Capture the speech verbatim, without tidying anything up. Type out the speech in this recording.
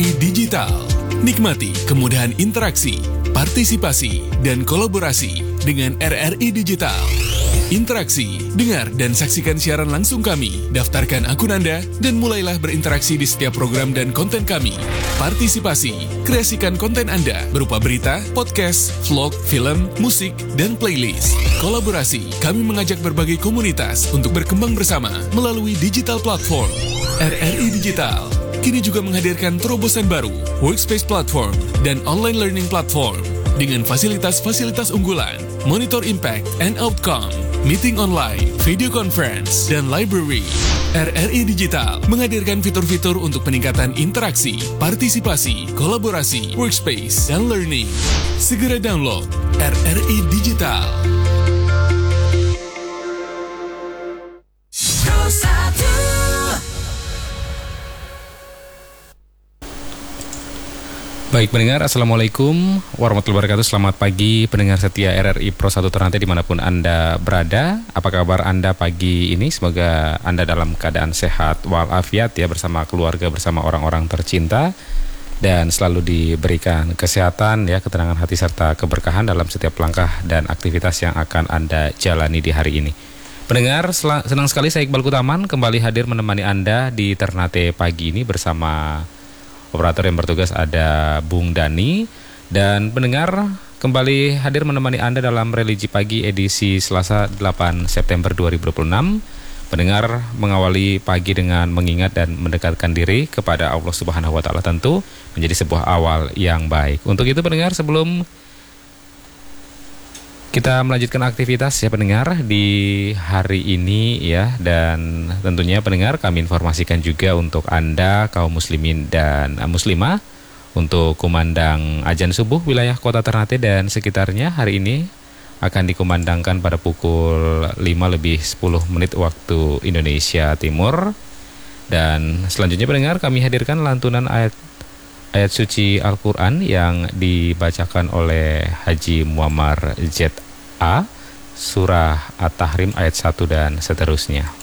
I Digital. Nikmati kemudahan interaksi, partisipasi, dan kolaborasi dengan R R I Digital. Interaksi, dengar dan saksikan siaran langsung kami, daftarkan akun Anda, dan mulailah berinteraksi di setiap program dan konten kami. Partisipasi, kreasikan konten Anda berupa berita, podcast, vlog, film, musik, dan playlist. Kolaborasi, kami mengajak berbagai komunitas untuk berkembang bersama melalui digital platform. R R I Digital kini juga menghadirkan terobosan baru, workspace platform, dan online learning platform dengan fasilitas-fasilitas unggulan, monitor impact and outcome, meeting online, video conference, dan library. R R I Digital menghadirkan fitur-fitur untuk peningkatan interaksi, partisipasi, kolaborasi, workspace, dan learning. Segera download R R I Digital. Baik pendengar, Assalamualaikum warahmatullahi wabarakatuh. Selamat pagi pendengar setia R R I Pro satu Ternate dimanapun Anda berada. Apa kabar Anda pagi ini? Semoga Anda dalam keadaan sehat walafiat ya, bersama keluarga, bersama orang-orang tercinta, dan selalu diberikan kesehatan ya, ketenangan hati serta keberkahan dalam setiap langkah dan aktivitas yang akan Anda jalani di hari ini. Pendengar, senang sekali saya Iqbal Kutaman kembali hadir menemani Anda di Ternate pagi ini bersama operator yang bertugas ada Bung Dani. Dan pendengar, kembali hadir menemani Anda dalam Religi Pagi edisi Selasa delapan September dua ribu dua puluh enam. Pendengar, mengawali pagi dengan mengingat dan mendekatkan diri kepada Allah Subhanahu wa Ta'ala tentu menjadi sebuah awal yang baik. Untuk itu pendengar, sebelum kita melanjutkan aktivitas ya pendengar di hari ini ya, dan tentunya pendengar kami informasikan juga untuk Anda kaum muslimin dan muslimah untuk kumandang azan subuh wilayah kota Ternate dan sekitarnya hari ini akan dikumandangkan pada pukul lima lebih sepuluh menit waktu Indonesia Timur. Dan selanjutnya pendengar, kami hadirkan lantunan ayat ayat suci Al-Quran yang dibacakan oleh Haji Muammar Z A, surah At-Tahrim ayat satu dan seterusnya.